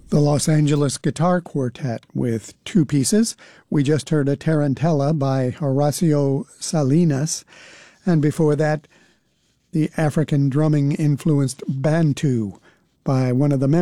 The Los Angeles Guitar Quartet with two pieces. We just heard a Tarantella by Horacio Salinas, and before that, the African drumming-influenced Bantu by one of the members